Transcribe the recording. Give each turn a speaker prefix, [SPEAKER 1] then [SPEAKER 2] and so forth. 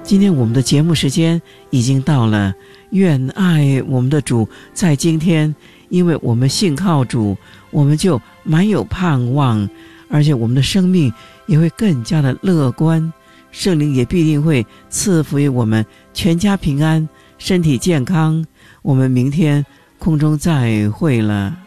[SPEAKER 1] 今天我们的节目时间已经到了，愿爱我们的主在今天，因为我们信靠主，我们就满有盼望，而且我们的生命也会更加的乐观，圣灵也必定会赐福于我们全家平安，身体健康。我们明天空中再会了。